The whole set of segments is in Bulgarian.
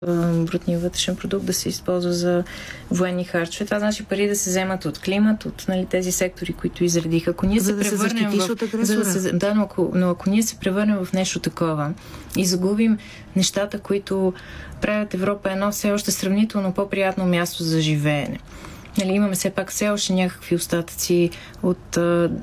брутния вътрешен продукт да се използва за военни харчове. Това значи пари да се вземат от климат, от тези сектори, които изредих. Ако ние за да се защитиш от агресора. Да, но ако ние се превърнем в нещо такова и загубим нещата, които правят Европа едно все още сравнително по-приятно място за живеене. Имаме все пак все още някакви остатъци от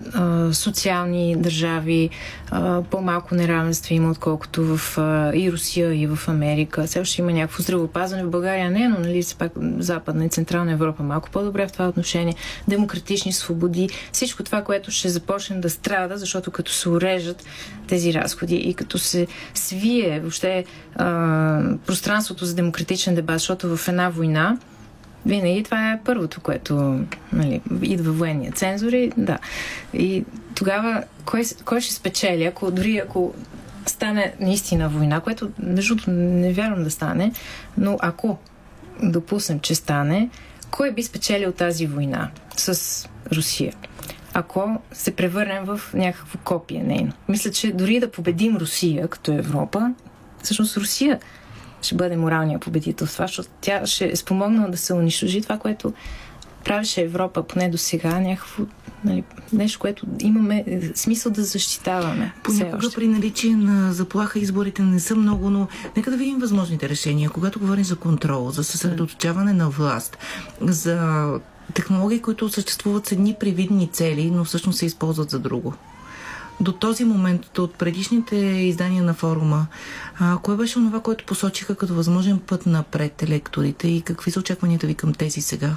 социални държави, по-малко неравенство има, отколкото в и Русия, и в Америка. Все още има някакво здравеопазване. В България не, но все пак Западна и Централна Европа малко по-добре в това отношение. Демократични свободи. Всичко това, което ще започне да страда, защото като се урежат тези разходи и като се свие въобще пространството за демократичен дебат, защото в една война винаги това е първото, което идва военния цензури, да. И тогава кой ще спечели, ако стане наистина война, което между не вярвам да стане, но ако допуснем, че стане, кой би спечелил тази война с Русия? Ако се превърнем в някакво копие нейно. Мисля, че дори да победим Русия като Европа, всъщност Русия ще бъде моралния победител в това, защото тя ще е спомогнала да се унищожи това, което правеше Европа, поне до сега, някакво нещо, което имаме смисъл да защитаваме. Понякога при наличие на заплаха изборите не са много, но нека да видим възможните решения. Когато говорим за контрол, за съсредоточаване на власт, за технологии, които съществуват с едни привидни цели, но всъщност се използват за друго. До този момент, от предишните издания на форума, кое беше онова, което посочиха като възможен път напред лекторите и какви са очакванията ви към тези сега?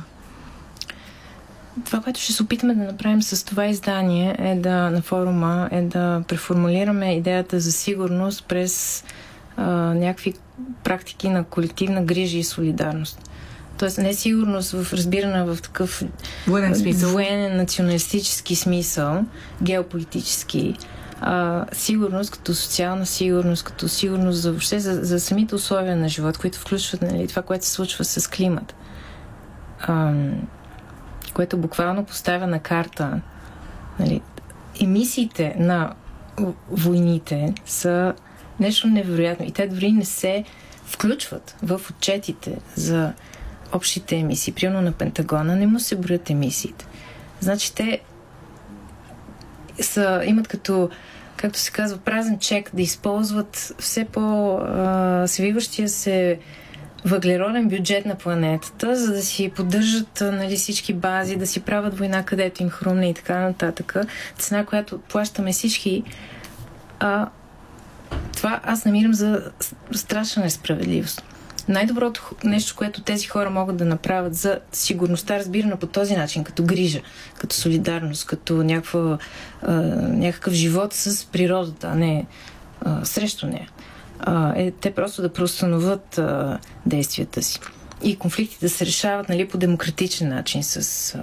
Това, което ще се опитаме да направим с това издание на форума е да преформулираме идеята за сигурност през някакви практики на колективна грижа и солидарност. Тоест не сигурност в разбиране в такъв военен националистически смисъл, геополитически, сигурност като социална сигурност, като сигурност за въобще за самите условия на живот, които включват това, което се случва с климат, което буквално поставя на карта емисиите на войните са нещо невероятно и те дори не се включват в отчетите за общите емисии. Примерно на Пентагона не му се броят емисиите. Значи те имат като, както се казва, празен чек да използват все по-свиващия се въглероден бюджет на планетата, за да си поддържат всички бази, да си правят война където им хрумне и така нататък. Цена, която плащаме всички. Това аз намирам за страшна несправедливост. Най-доброто нещо, което тези хора могат да направят за сигурността, разбирана по този начин, като грижа, като солидарност, като някакъв живот с природата, а не срещу нея, те просто да преустановят действията си. И конфликтите да се решават по демократичен начин, с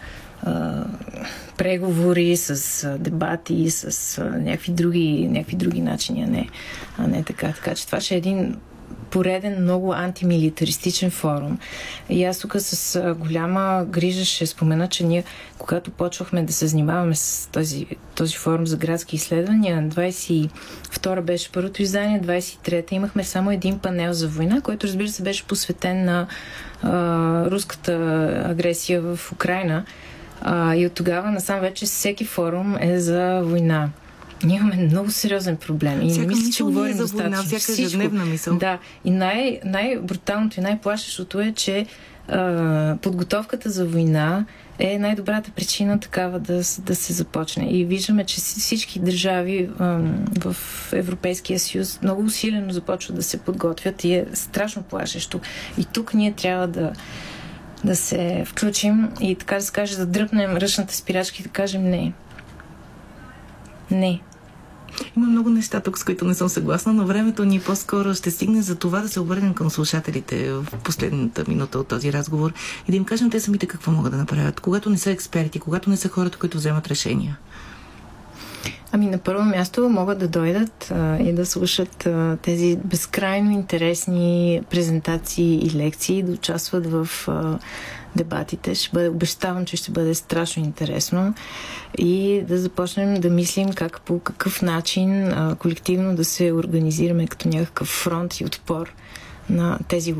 преговори, с дебати, с някакви други начини, а не така. Така че това ще е един пореден, много антимилитаристичен форум. И аз тук с голяма грижа ще спомена, че ние, когато почвахме да се занимаваме с този форум за градски изследвания, 22-а беше първото издание, 23-та имахме само един панел за война, който, разбира се, беше посветен на руската агресия в Украйна. И от тогава насам вече всеки форум е за война. Ние имаме много сериозен проблем. И не мисля, че говорим за война, всяка ежедневна мисъл. Да. И най-бруталното и най-плашещото е, че подготовката за война е най-добрата причина такава да се започне. И виждаме, че всички държави в Европейския съюз много усилено започват да се подготвят и е страшно плашещо. И тук ние трябва да се включим и така да се каже, да дръпнем ръчната спирачка и да кажем не. Не. Има много неща тук, с които не съм съгласна, но времето ни по-скоро ще стигне за това да се обърнем към слушателите в последната минута от този разговор и да им кажем те самите какво могат да направят, когато не са експерти, когато не са хората, които вземат решения. На първо място могат да дойдат и да слушат тези безкрайно интересни презентации и лекции, да участват в дебатите. Обещавам, че ще бъде страшно интересно и да започнем да мислим по какъв начин колективно да се организираме като някакъв фронт и отпор на тези